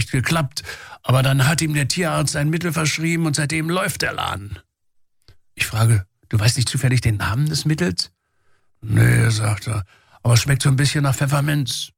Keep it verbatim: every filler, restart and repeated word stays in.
nicht geklappt. Aber dann hat ihm der Tierarzt ein Mittel verschrieben und seitdem läuft der Laden. Ich frage, du weißt nicht zufällig den Namen des Mittels? Nee, sagt er, aber es schmeckt so ein bisschen nach Pfefferminz.